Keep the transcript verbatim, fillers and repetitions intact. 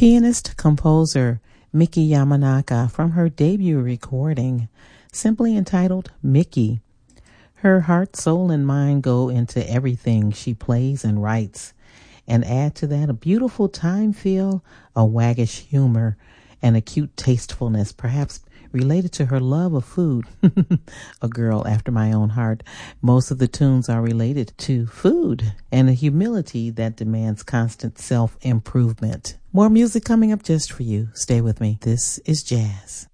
Pianist composer Miki Yamanaka from her debut recording, simply entitled Miki. Her heart, soul, and mind go into everything she plays and writes, and add to that a beautiful time feel, a waggish humor, and a cute tastefulness, perhaps related to her love of food. A girl after my own heart. Most of the tunes are related to food and a humility that demands constant self-improvement. More music coming up just for you. Stay with me. This is Jazz.